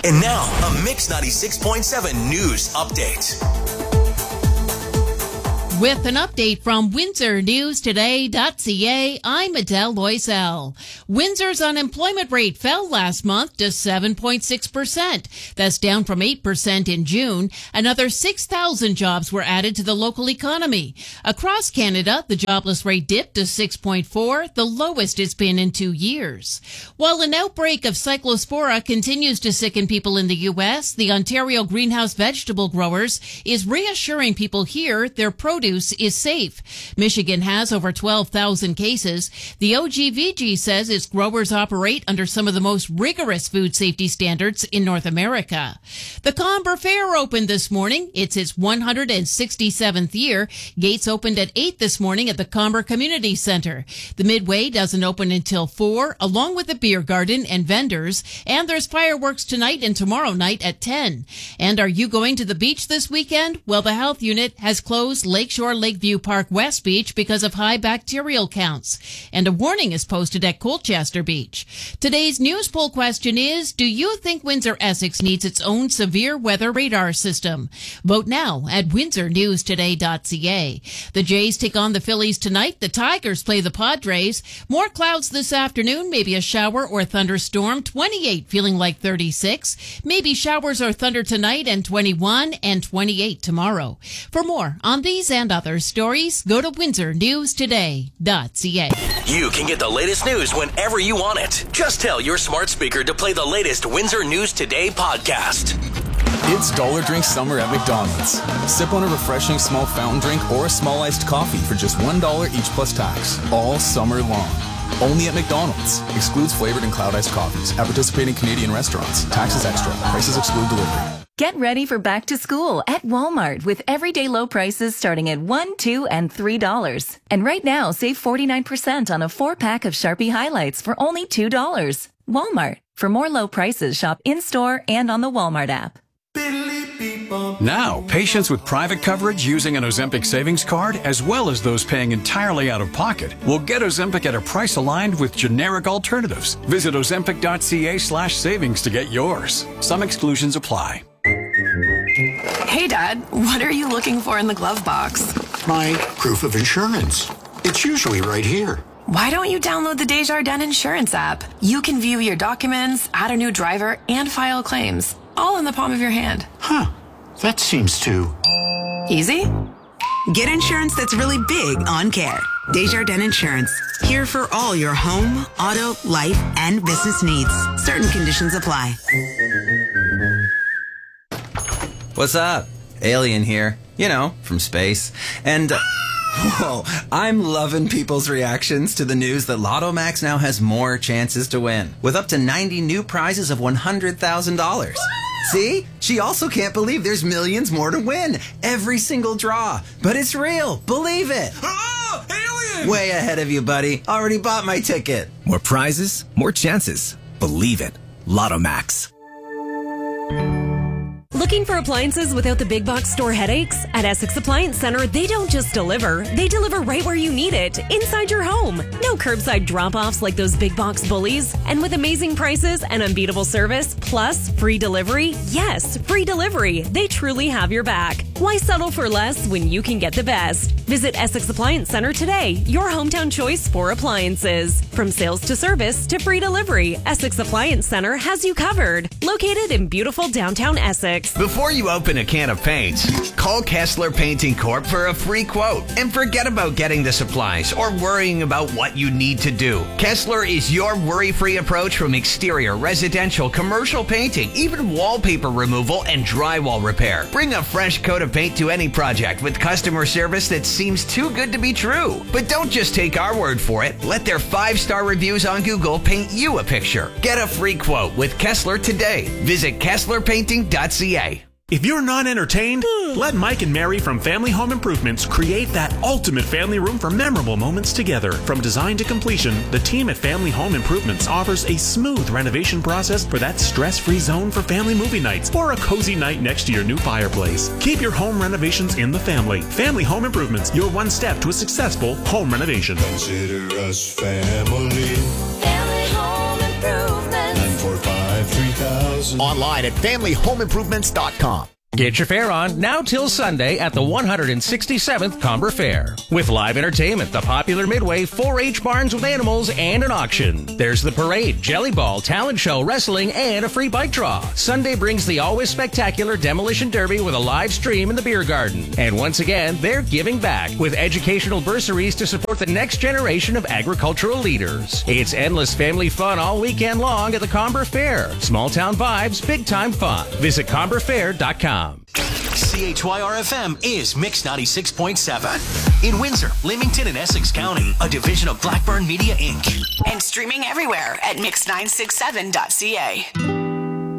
And now, a Mix 96.7 news update. With an update from WindsorNewsToday.ca, I'm Adele Loisel. Windsor's unemployment rate fell last month to 7.6%. That's down from 8% in June. Another 6,000 jobs were added to the local economy. Across Canada, the jobless rate dipped to 6.4, the lowest it's been in 2 years. While an outbreak of Cyclospora continues to sicken people in the U.S., the Ontario Greenhouse Vegetable Growers is reassuring people here their produce is safe. Michigan has over 12,000 cases. The OGVG says its growers operate under some of the most rigorous food safety standards in North America. The Comber Fair opened this morning. It's its 167th year. Gates opened at 8 this morning at the Comber Community Center. The Midway doesn't open until 4, along with the beer garden and vendors. And there's fireworks tonight and tomorrow night at 10. And are you going to the beach this weekend? Well, the health unit has closed Lakeshore Lakeview Park West Beach because of high bacterial counts. And a warning is posted at Colchester Beach. Today's news poll question is, do you think Windsor-Essex needs its own severe weather radar system? Vote now at WindsorNewsToday.ca. The Jays take on the Phillies tonight. The Tigers play the Padres. More clouds this afternoon, maybe a shower or thunderstorm. 28, feeling like 36. Maybe showers or thunder tonight, and 21 and 28 tomorrow. For more on these and other stories, go to WindsorNewsToday.ca. You can get the latest news whenever you want it. Just tell your smart speaker to play the latest Windsor News Today podcast. It's Dollar Drink Summer at McDonald's. Sip on a refreshing small fountain drink or a small iced coffee for just $1 each plus tax, all summer long. Only at McDonald's. Excludes flavored and cloud iced coffees at participating Canadian restaurants. Taxes extra. Prices exclude delivery. Get ready for back to school at Walmart with everyday low prices starting at $1, $2, and $3. And right now, save 49% on a 4-pack of Sharpie highlights for only $2. Walmart. For more low prices, shop in-store and on the Walmart app. Now, patients with private coverage using an Ozempic savings card, as well as those paying entirely out of pocket, will get Ozempic at a price aligned with generic alternatives. Visit Ozempic.ca/savings to get yours. Some exclusions apply. Hey, Dad, what are you looking for in the glove box? My proof of insurance. It's usually right here. Why don't you download the Desjardins Insurance app? You can view your documents, add a new driver, and file claims, all in the palm of your hand. Huh. That seems too easy. Get insurance that's really big on care. Desjardins Insurance. Here for all your home, auto, life, and business needs. Certain conditions apply. What's up? Alien here. You know, from space. And, whoa, I'm loving people's reactions to the news that Lotto Max now has more chances to win, with up to 90 new prizes of $100,000. See? She also can't believe there's millions more to win. Every single draw. But it's real. Believe it. Oh, alien! Way ahead of you, buddy. Already bought my ticket. More prizes, more chances. Believe it. Lotto Max. Looking for appliances without the big box store headaches? At Essex Appliance Center, they don't just deliver, they deliver right where you need it, inside your home. No curbside drop-offs like those big box bullies. And with amazing prices and unbeatable service, plus free delivery, yes, free delivery, they truly have your back. Why settle for less when you can get the best? Visit Essex Appliance Center today, your hometown choice for appliances. From sales to service to free delivery, Essex Appliance Center has you covered. Located in beautiful downtown Essex. Before you open a can of paints, call Kessler Painting Corp for a free quote and forget about getting the supplies or worrying about what you need to do. Kessler is your worry-free approach from exterior, residential, commercial painting, even wallpaper removal and drywall repair. Bring a fresh coat of paint to any project with customer service that seems too good to be true. But don't just take our word for it. Let their 5-star reviews on Google paint you a picture. Get a free quote with Kessler today. Visit KesslerPainting.ca. If you're not entertained, let Mike and Mary from Family Home Improvements create that ultimate family room for memorable moments together. From design to completion, the team at Family Home Improvements offers a smooth renovation process for that stress-free zone for family movie nights or a cozy night next to your new fireplace. Keep your home renovations in the family. Family Home Improvements, your one step to a successful home renovation. Consider us family. Family Home Improvements. 945-3000. deals. Online at familyhomeimprovements.com. Get your fair on now till Sunday at the 167th Comber Fair. With live entertainment, the popular Midway 4-H barns with animals, and an auction. There's the parade, jelly ball, talent show, wrestling, and a free bike draw. Sunday brings the always spectacular Demolition Derby with a live stream in the beer garden. And once again, they're giving back with educational bursaries to support the next generation of agricultural leaders. It's endless family fun all weekend long at the Comber Fair. Small town vibes, big time fun. Visit comberfair.com. CHYR-FM is Mix 96.7. In Windsor, Leamington, and Essex County, a division of Blackburn Media, Inc. And streaming everywhere at mix967.ca.